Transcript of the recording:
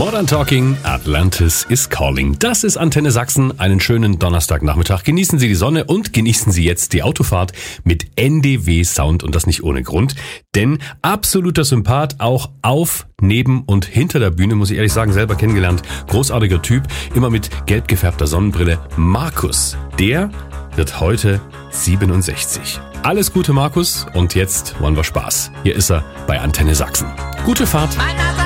Modern Talking, Atlantis is calling. Das ist Antenne Sachsen. Einen schönen Donnerstagnachmittag. Genießen Sie die Sonne und genießen Sie jetzt die Autofahrt mit NDW Sound und das nicht ohne Grund. Denn absoluter Sympath, auch auf, neben und hinter der Bühne, muss ich ehrlich sagen, selber kennengelernt. Großartiger Typ, immer mit gelb gefärbter Sonnenbrille. Markus, der wird heute 67. Alles Gute, Markus. Und jetzt wollen wir Spaß. Hier ist er bei Antenne Sachsen. Gute Fahrt.